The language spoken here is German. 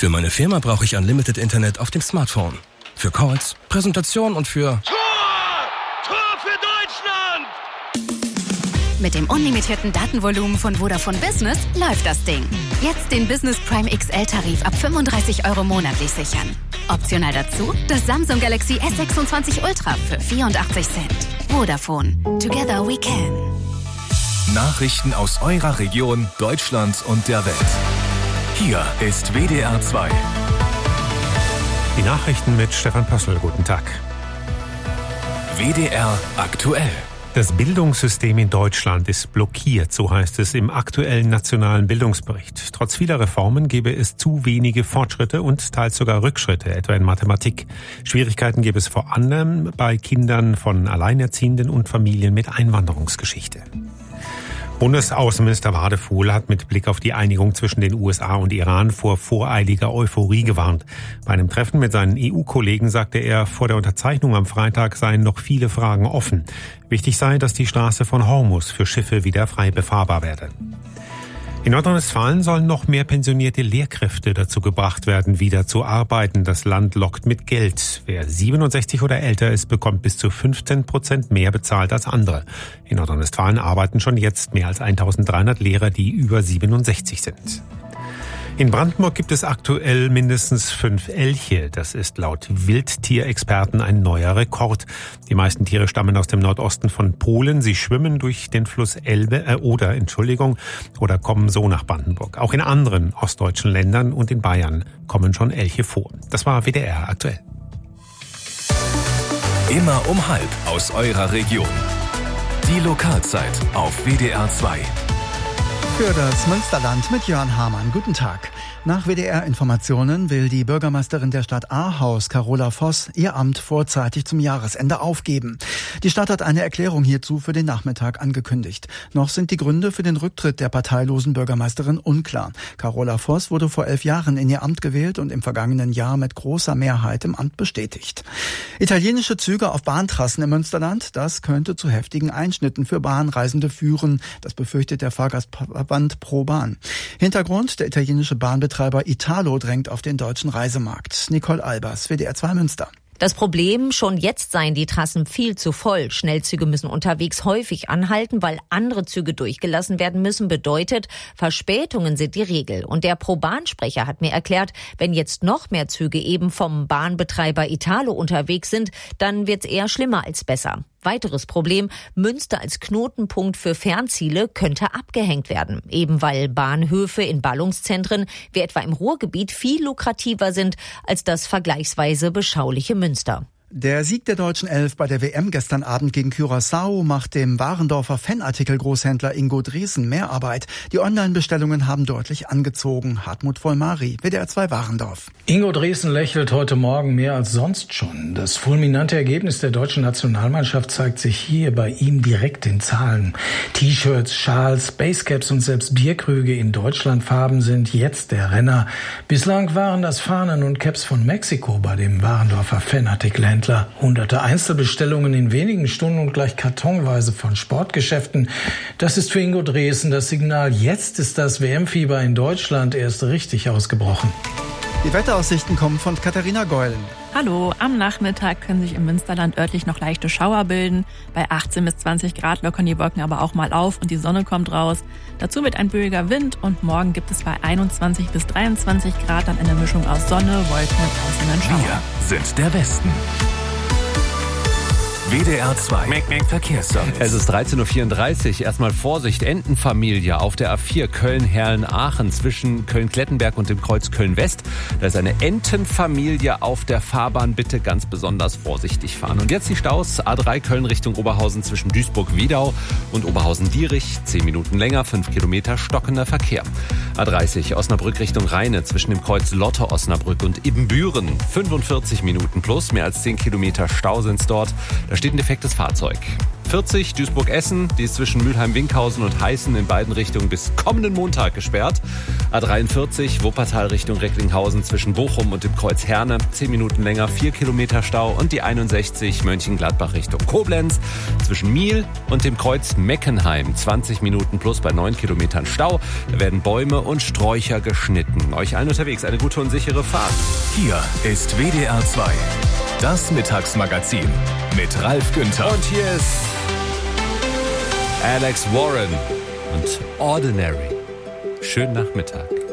Für meine Firma brauche ich Unlimited Internet auf dem Smartphone. Für Calls, Präsentation und für... Tor für Deutschland! Mit dem unlimitierten Datenvolumen von Vodafone Business läuft das Ding. Jetzt den Business Prime XL-Tarif ab 35 € monatlich sichern. Optional dazu das Samsung Galaxy S26 Ultra für 84 Cent. Vodafone. Together we can. Nachrichten aus eurer Region, Deutschland und der Welt. Hier ist WDR 2. Die Nachrichten mit Stefan Pössl. Guten Tag. WDR aktuell. Das Bildungssystem in Deutschland ist blockiert, so heißt es im aktuellen nationalen Bildungsbericht. Trotz vieler Reformen gäbe es zu wenige Fortschritte und teils sogar Rückschritte, etwa in Mathematik. Schwierigkeiten gäbe es vor allem bei Kindern von Alleinerziehenden und Familien mit Einwanderungsgeschichte. Bundesaußenminister Wadefuhl hat mit Blick auf die Einigung zwischen den USA und Iran vor voreiliger Euphorie gewarnt. Bei einem Treffen mit seinen EU-Kollegen sagte er, vor der Unterzeichnung am Freitag seien noch viele Fragen offen. Wichtig sei, dass die Straße von Hormuz für Schiffe wieder frei befahrbar werde. In Nordrhein-Westfalen sollen noch mehr pensionierte Lehrkräfte dazu gebracht werden, wieder zu arbeiten. Das Land lockt mit Geld. Wer 67 oder älter ist, bekommt bis zu 15% mehr bezahlt als andere. In Nordrhein-Westfalen arbeiten schon jetzt mehr als 1300 Lehrer, die über 67 sind. In Brandenburg gibt es aktuell mindestens 5 Elche. Das ist laut Wildtierexperten ein neuer Rekord. Die meisten Tiere stammen aus dem Nordosten von Polen. Sie schwimmen durch den Fluss oder kommen so nach Brandenburg. Auch in anderen ostdeutschen Ländern und in Bayern kommen schon Elche vor. Das war WDR aktuell. Immer um 12:30 aus eurer Region. Die Lokalzeit auf WDR 2. Für das Münsterland mit Jörn Hamann. Guten Tag. Nach WDR-Informationen will die Bürgermeisterin der Stadt Ahaus, Carola Voss, ihr Amt vorzeitig zum Jahresende aufgeben. Die Stadt hat eine Erklärung hierzu für den Nachmittag angekündigt. Noch sind die Gründe für den Rücktritt der parteilosen Bürgermeisterin unklar. Carola Voss wurde vor 11 Jahren in ihr Amt gewählt und im vergangenen Jahr mit großer Mehrheit im Amt bestätigt. Italienische Züge auf Bahntrassen im Münsterland, das könnte zu heftigen Einschnitten für Bahnreisende führen. Das befürchtet der Fahrgastverband ProBahn. Hintergrund: der italienische Bahnbetreiber Italo drängt auf den deutschen Reisemarkt. Nicole Albers, WDR 2 Münster. Das Problem, schon jetzt seien die Trassen viel zu voll. Schnellzüge müssen unterwegs häufig anhalten, weil andere Züge durchgelassen werden müssen. Bedeutet, Verspätungen sind die Regel. Und der ProBahn-Sprecher hat mir erklärt, wenn jetzt noch mehr Züge eben vom Bahnbetreiber Italo unterwegs sind, dann wird's eher schlimmer als besser. Weiteres Problem: Münster als Knotenpunkt für Fernziele könnte abgehängt werden. Eben weil Bahnhöfe in Ballungszentren wie etwa im Ruhrgebiet viel lukrativer sind als das vergleichsweise beschauliche Münster. Der Sieg der deutschen Elf bei der WM gestern Abend gegen Curaçao macht dem Warendorfer Fanartikel-Großhändler Ingo Dresen mehr Arbeit. Die Online-Bestellungen haben deutlich angezogen. Hartmut Vollmari, WDR 2 Warendorf. Ingo Dresen lächelt heute Morgen mehr als sonst schon. Das fulminante Ergebnis der deutschen Nationalmannschaft zeigt sich hier bei ihm direkt in Zahlen. T-Shirts, Schals, Basecaps und selbst Bierkrüge in Deutschlandfarben sind jetzt der Renner. Bislang waren das Fahnen und Caps von Mexiko bei dem Warendorfer Fanartikelhändler. Hunderte Einzelbestellungen in wenigen Stunden und gleich kartonweise von Sportgeschäften. Das ist für Ingo Dresen das Signal: Jetzt ist das WM-Fieber in Deutschland erst richtig ausgebrochen. Die Wetteraussichten kommen von Katharina Geulen. Hallo, am Nachmittag können sich im Münsterland örtlich noch leichte Schauer bilden. Bei 18 bis 20 Grad lockern die Wolken aber auch mal auf und die Sonne kommt raus. Dazu wird ein böiger Wind und morgen gibt es bei 21 bis 23 Grad dann eine Mischung aus Sonne, Wolken und einzelnen Schauern. Wir sind der Westen. WDR 2 Verkehrsservice. Es ist 13.34 Uhr. Erstmal Vorsicht, Entenfamilie auf der A4 Köln-Herlen-Aachen zwischen Köln-Klettenberg und dem Kreuz Köln-West. Da ist eine Entenfamilie auf der Fahrbahn. Bitte ganz besonders vorsichtig fahren. Und jetzt die Staus. A3 Köln Richtung Oberhausen zwischen Duisburg-Wiedau und Oberhausen-Dierich. 10 Minuten länger, 5 Kilometer stockender Verkehr. A30 Osnabrück Richtung Rheine zwischen dem Kreuz Lotte-Osnabrück und Ibbenbüren. 45 Minuten plus, mehr als 10 Kilometer Stau sind's dort. Da steht ein defektes Fahrzeug. A40 Duisburg-Essen, die ist zwischen Mülheim-Winkhausen und Heißen in beiden Richtungen bis kommenden Montag gesperrt. A43 Wuppertal Richtung Recklinghausen zwischen Bochum und dem Kreuz Herne, 10 Minuten länger, 4 Kilometer Stau. Und die 61 Mönchengladbach Richtung Koblenz zwischen Miel und dem Kreuz Meckenheim, 20 Minuten plus bei 9 Kilometern Stau. Da werden Bäume und Sträucher geschnitten. Euch allen unterwegs eine gute und sichere Fahrt. Hier ist WDR 2, das Mittagsmagazin mit Ralf Günther. Und hier ist Alex Warren und Ordinary. Schönen Nachmittag.